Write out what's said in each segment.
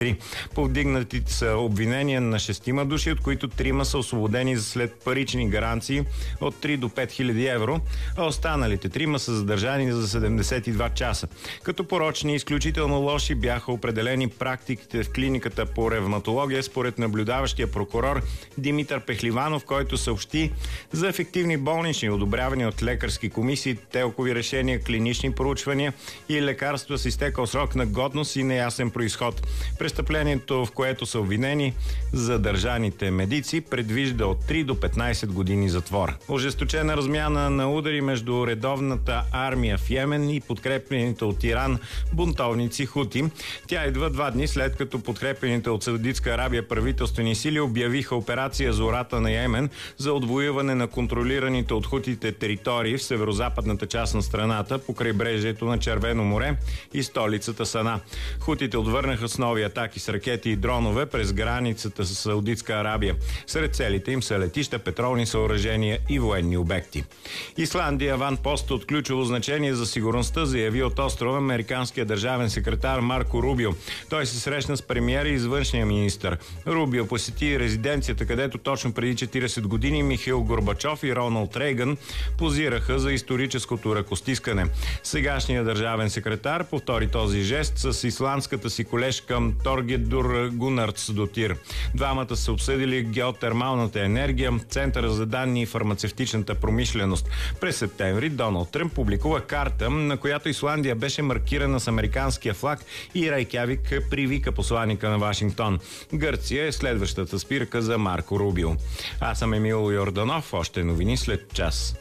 Повдигнатите са обвинения на 6 души, от които 3 са освободени след парични гаранции от 3 до 5 хиляди евро, а останалите 3 са задържани за 72 часа. Като порочни и изключително лоши бяха определени практиките в клиниката по ревматология според наблюдаващия прокурор Димитър Пехливанов, който съобщи за ефективни болнични, одобрявани от лекарски комисии, телкови решения, клинични проучвания и лекарства с изтекал срок на годност и неясен произход. Престъплението, в което са обвинени задържаните медици, предвижда от 3 до 15 години затвор. Ожесточена размяна на удари между редовната армия в Йемен и подкрепените от Иран бунтовници хути. Тя идва 2 дни след като подкрепените от Саудитска Арабия правителствени сили обявиха операция Зората на Йемен за отвоюване на контролираните от хутите територии в северозападната част на страната по крайбрежието на Червено море и столицата Сана. Хутите отвърнаха с нови атаки с ракети и дронове през границата с Саудитска Арабия. Сред целите им са летища, петролни съоръжения и военни обекти. Исландия, аванпост от ключово значение за сигурността, заяви от острова американския държавен секретар Марко Рубио. Той се срещна с премиера и с външния министър. Рубио посети резиденцията, където точно преди 40 години Михаил Горбачов и Роналд Рейган позираха за историческото ръкостискане. Сегашният държавен секретар повтори този жест с исландската си колежка Торгедур Гунардсдотир. Двамата са обсъдили геотермалната енергия, центъра за данни и фармацевтичната промишленост. През септември Доналд Тръмп публикува карта, на която Исландия беше маркирана с американския флаг и Рейкявик привика посланика на Вашингтон. Гърция е следващата спирка за Марко Рубио. Аз съм Емил Йорданов. Още новини след час.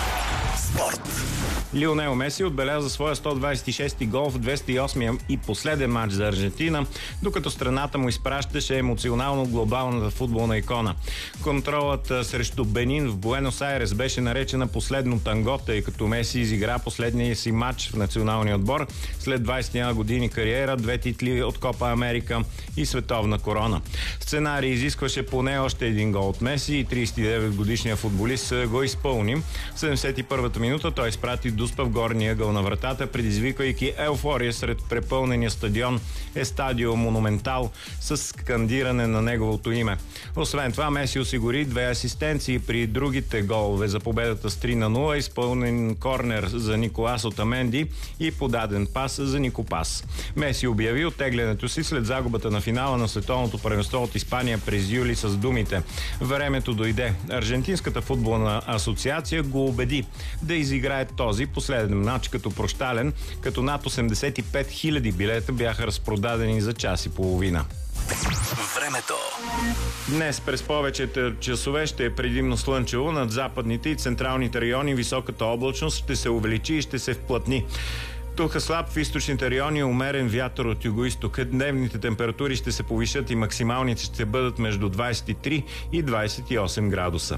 Спорт. Лионел Меси отбеляза своя 126-ти гол в 208-я и последен матч за Аржентина, докато страната му изпращаше емоционално глобалната футболна икона. Контролът срещу Бенин в Буенос Айрес беше наречена последно танго, тъй като Меси изигра последния си матч в националния отбор след 21 години кариера, 2 титли от Копа Америка и световна корона. Сценарий изискваше поне още един гол от Меси и 39-годишният футболист го изпълни. В 71-та минута той изпрати Дуспа в горния ъгъл на вратата, предизвиквайки еуфория сред препълнения стадион Естадио Монументал с скандиране на неговото име. Освен това, Меси осигури 2 асистенции при другите голове за победата с 3-0, изпълнен корнер за Николас Отаменди и подаден пас за Нико Пас. Меси обяви оттеглянето си след загубата на финала на световното първенство от Испания през юли с думите: "Времето дойде." Аржентинската футболна асоциация го убеди да изиграе този последен матч като прощален, като над 85 000 билета бяха разпродадени за час и половина. Времето. Днес през повечето часове ще е предимно слънчево. Над западните и централните райони високата облачност ще се увеличи и ще се вплътни. Тук слаб в източните райони, умерен вятър от югоизтока. Дневните температури ще се повишат и максималните ще бъдат между 23 и 28 градуса.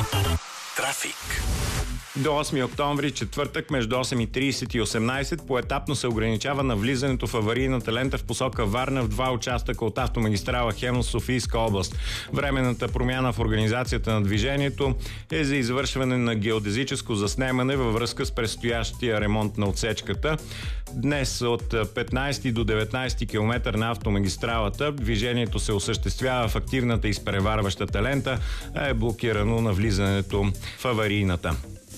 Трафик. До 8 октомври, четвъртък, между 8:30 и 18 поетапно се ограничава навлизането в аварийната лента в посока Варна в 2 участъка от автомагистрала Хемус, Софийска област. Временната промяна в организацията на движението е за извършване на геодезическо заснемане във връзка с предстоящия ремонт на отсечката. Днес от 15 до 19 км на автомагистралата движението се осъществява в активната изпреварващата лента, а е блокирано на влизането в аварийната.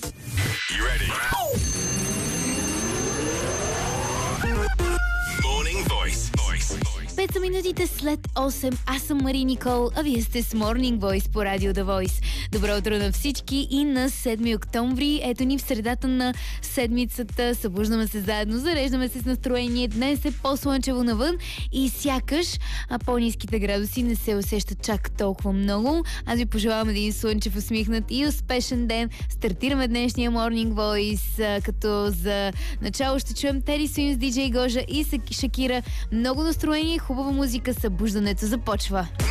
5 са минутите след 8. Аз съм Мари Никол, а вие сте с Morning Voice по Радио The Voice. Добро утро на всички и на 7 октомври. Ето ни в средата на седмицата. Събуждаме се заедно, зареждаме се с настроение. Днес е по-слънчево навън и сякаш по-ниските градуси не се усещат чак толкова много. Аз ви пожелавам един слънчев, усмихнат и успешен ден. Стартираме днешния Morning Voice, като за начало ще чуем Тери Суимс, диджей Гожа и Шакира. Много настроение, хубава музика, събуждането започва.